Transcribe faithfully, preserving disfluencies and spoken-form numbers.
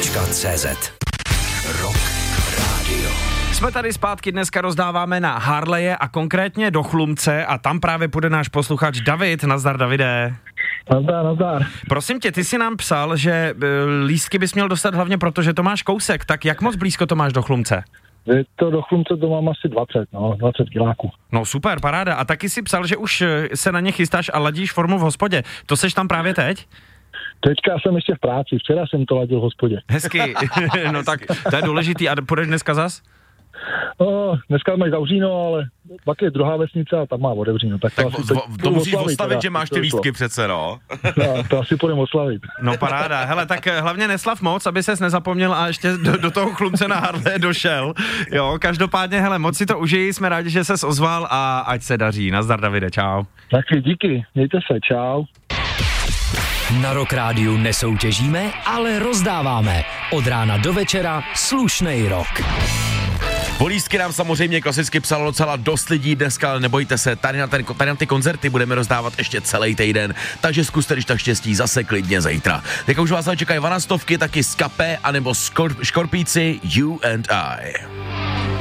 tečka cé zet. Rock Radio. Jsme tady zpátky, dneska rozdáváme na Harleje a konkrétně do Chlumce a tam právě půjde náš posluchač David. Nazdar, Davide. Nazdar, nazdar. Prosím tě, ty jsi nám psal, že e, lístky bys měl dostat hlavně proto, že to máš kousek, tak jak moc blízko to máš do Chlumce? Je to do Chlumce, to mám asi dvacet, no, dvacet kiláků. No super, paráda. A taky si psal, že už se na ně chystáš a ladíš formu v hospodě. To seš tam právě teď? Teďka jsem ještě v práci, včera jsem to ladil v hospodě. Hezky, no tak to je důležitý. A půjdeš dneska zas? No, dneska mají zavříno, ale pak je druhá vesnice a tam má otevříno. Tak to, tak asi to, teď, to musíš oslavit, ostavit, teda, že máš ty lístky přece, no. No, to asi půjdem oslavit. No paráda, hele, tak hlavně neslav moc, aby ses nezapomněl a ještě do, do toho Chlumce na Harleje došel. Jo, každopádně, hele, moc si to užij, jsme rádi, že ses ozval a ať se daří. Nazdar, Davide, čau. Taky díky, mějte se, čau. Na Rock Rádiu nesoutěžíme, ale rozdáváme. Od rána do večera slušnej rock. Volístky nám samozřejmě klasicky psalo docela dost lidí dneska, ale nebojte se, tady na, ten, tady na ty koncerty budeme rozdávat ještě celý týden, takže zkuste, když tak štěstí, zase klidně zítra. Teď už vás čekají vanastovky, taky Skapé, anebo skor, Škorpíci You and I.